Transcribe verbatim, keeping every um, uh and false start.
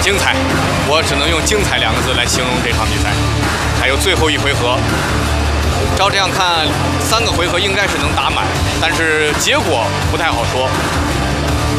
精彩，我只能用精彩两个字来形容这场比赛。还有最后一回合，照这样看，三个回合应该是能打满，但是结果不太好说。